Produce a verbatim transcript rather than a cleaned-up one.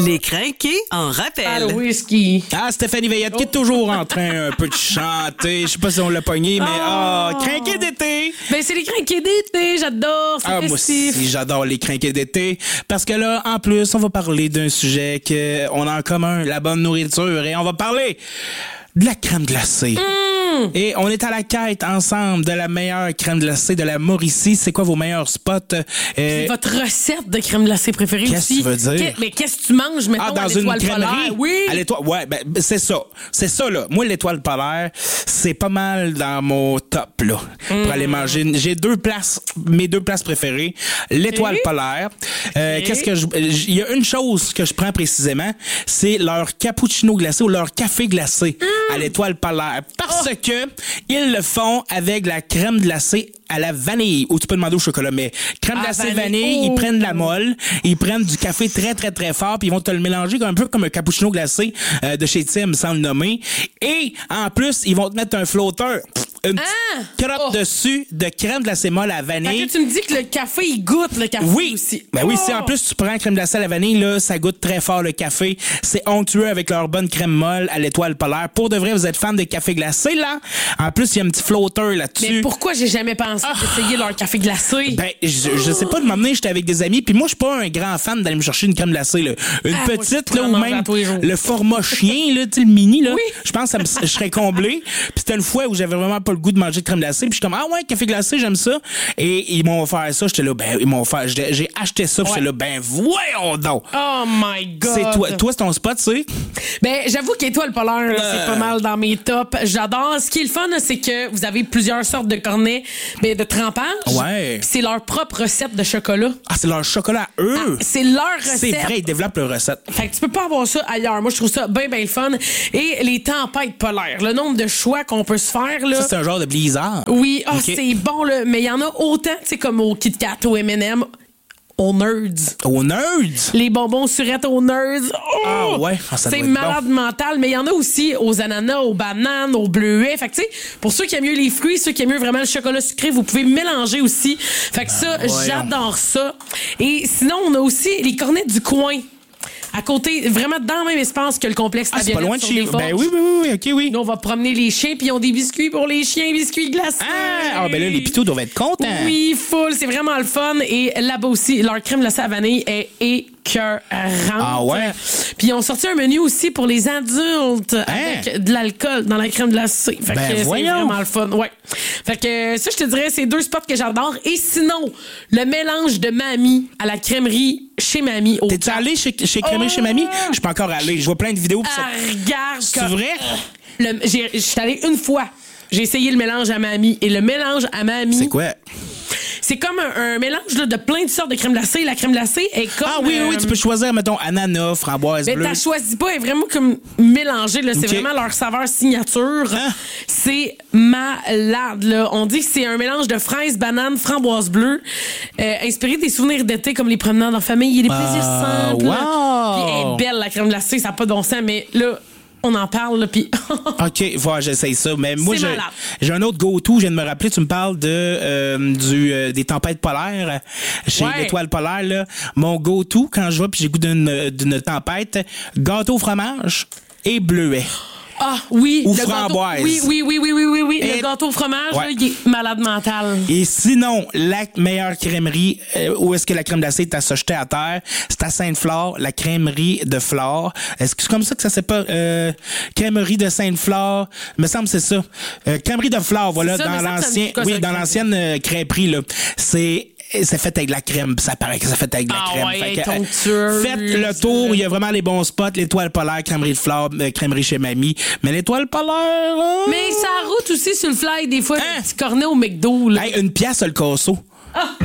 Les crinqués en rappel. Ah, le whisky. Ah, Stéphanie Veillette qui est toujours en train un peu de chanter. Je sais pas si on l'a pogné, mais ah, oh, crinqués d'été. Ben, c'est les crinqués d'été, j'adore. C'est ah, moi aussi, j'adore les crinqués d'été. Parce que là, en plus, on va parler d'un sujet qu'on a en commun, la bonne nourriture. Et on va parler de la crème glacée. Mmh. Et on est à la quête ensemble de la meilleure crème glacée de la Mauricie. C'est quoi vos meilleurs spots? Euh, votre recette de crème glacée préférée qu'est-ce aussi. Qu'est-ce que tu veux dire? Qu'est, mais qu'est-ce que tu manges, mettons, ah, dans à l'étoile une crèmerie? polaire? Oui. À l'étoile, ouais, ben, c'est ça. C'est ça, là. Moi, l'étoile polaire, c'est pas mal dans mon top, là. Mmh. Pour aller manger. J'ai deux places, mes deux places préférées. L'étoile okay. polaire. Euh, okay. Qu'est-ce que je, il y a une chose que je prends précisément, c'est leur cappuccino glacé ou leur café glacé mmh. à l'étoile polaire. Parce oh. que ils le font avec la crème glacée à la vanille, ou tu peux demander au chocolat, mais crème ah, glacée vanille, vanille, oh. ils prennent de la molle, ils prennent du café très très très fort, puis ils vont te le mélanger un peu comme un cappuccino glacé euh, de chez Tim, sans le nommer. Et en plus, ils vont te mettre un flotteur, une ah. crotte oh. dessus de crème glacée molle à vanille. Fait que tu me dis que le café, il goûte le café oui. aussi. Ben oh. oui, si en plus tu prends crème glacée à la vanille, là, ça goûte très fort le café. C'est onctueux avec leur bonne crème molle à l'étoile polaire. Pour de vrai, vous êtes fan de café glacé, là? En plus, il y a un petit flotteur là-dessus. Mais pourquoi j'ai jamais pensé oh. d'essayer leur café glacé? Ben, je, je sais pas de m'emmener, j'étais avec des amis, puis moi, je suis pas un grand fan d'aller me chercher une crème glacée, là. Une ah, petite, moi, là, ou même le format chien, là, tu sais, le mini, là. Oui. Je pense que ça me, je serais comblé. Puis c'était une fois où j'avais vraiment pas le goût de manger de crème glacée, puis je suis comme, ah ouais, café glacé, j'aime ça. Et ils m'ont offert ça, j'étais là, ben, ils m'ont offert, j'ai, j'ai acheté ça, puis ouais. j'étais là, ben, voyons donc. Oh my God. C'est toi, toi, c'est ton spot, tu sais? Ben, j'avoue qu'étoile polaire, là, euh... c'est pas mal dans mes tops. J'adore. Ce qui est le fun, là, c'est que vous avez plusieurs sortes de cornets, ben, de trempage. Ouais. C'est leur propre recette de chocolat. Ah, c'est leur chocolat à eux? Ah, c'est leur recette. C'est vrai, ils développent leur recette. Fait que tu peux pas avoir ça ailleurs. Moi, je trouve ça bien, bien le fun. Et les tempêtes polaires, le nombre de choix qu'on peut se faire, là. Ça, c'est un genre de blizzard. Oui, ah, okay. c'est bon, là. Mais il y en a autant, tu sais, comme au Kit Kat, au M and M. Aux Nerds. Aux Nerds? Les bonbons surettes aux Nerds. Oh! Ah ouais, ah, ça c'est doit être malade bon. mental, mais il y en a aussi aux ananas, aux bananes, aux bleuets. Fait que tu sais, pour ceux qui aiment mieux les fruits, ceux qui aiment mieux vraiment le chocolat sucré, vous pouvez mélanger aussi. Fait que ça, ah, j'adore ça. Et sinon, on a aussi les cornets du coin. À côté, vraiment dans le même espace que le complexe ah, c'est pas loin de chez vous. Ben oui, oui, oui, ok, oui. Nous, on va promener les chiens, puis ils ont des biscuits pour les chiens, biscuits glacés. Ah, ah ben là, les pitous doivent être contents. Oui, full, c'est vraiment le fun. Et là-bas aussi, leur crème glacée à vanille est écœurante. Ah ouais? Puis ils ont sorti un menu aussi pour les adultes hein? avec de l'alcool dans la crème glacée. Fait ben que voyons. c'est vraiment le fun. Ouais. Fait que ça, je te dirais, c'est deux spots que j'adore. Et sinon, le mélange de mamie à la crèmerie chez Mamie. Au T'es-tu allé chez, chez Crèmerie oh! chez Mamie? Je suis pas encore allé. Je vois plein de vidéos. Ah, ça... regarde. C'est vrai? Je suis allée une fois. J'ai essayé le mélange à Mamie. Et le mélange à Mamie... C'est quoi? C'est comme un, un mélange là, de plein de sortes de crème glacée. La crème glacée est comme... Ah oui, euh, oui, tu peux choisir, mettons, ananas, framboise mais bleue. Mais t'as choisi pas, elle est vraiment comme mélangée. Là. C'est okay. vraiment leur saveur signature. Hein? C'est malade. Là. On dit que c'est un mélange de fraises, bananes, framboise bleue, euh, inspiré des souvenirs d'été comme les promenades en famille. Il y a des plaisirs ah, simples. Wow. Puis elle est belle, la crème glacée. Ça n'a pas de bon sens, mais là... On en parle, là, puis... OK, voilà, j'essaye ça. Mais moi, j'ai, malade. j'ai un autre go-to. Je viens de me rappeler, tu me parles de euh, du euh, des tempêtes polaires chez ouais. l'étoile polaire. Là. Mon go-to, quand je vais puis j'ai goût d'une, d'une tempête, gâteau au fromage et bleuet. Ah oui, ou le framboise. Gâteau, oui, oui, oui, oui, oui, oui, oui. Et... le gâteau au fromage, ouais. là, il est malade mental. Et sinon, la meilleure crèmerie, euh, où est-ce que la crème glacée est à se jeter à terre, c'est à Sainte-Flore, la crèmerie de Flore. Est-ce que c'est comme ça que ça s'appelle? Euh, crèmerie de Sainte-Flore, me semble que c'est ça. Euh, crèmerie de Flore, voilà, ça, dans l'ancien, quoi, oui, ça, dans crème? l'ancienne euh, crêperie là. C'est c'est fait avec de la crème, ça paraît que c'est fait avec de la ah crème. Ouais, fait que, euh, faites le tour, il y a vraiment les bons spots, l'étoile polaire, crèmerie de Flore, euh, crèmerie chez Mamie. Mais l'étoile polaire... Oh! Mais ça route aussi sur le fly des fois, hein? Des petits cornets au McDo. Là. Hey, une pièce le casseau. Ah!